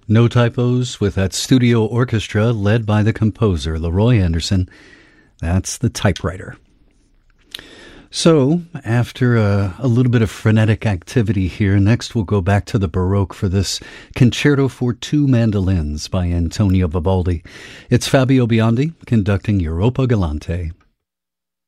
No typos with that studio orchestra led by the composer, Leroy Anderson. That's the typewriter. So, after a little bit of frenetic activity here, next we'll go back to the Baroque for this Concerto for Two Mandolins by Antonio Vivaldi. It's Fabio Biondi conducting Europa Galante.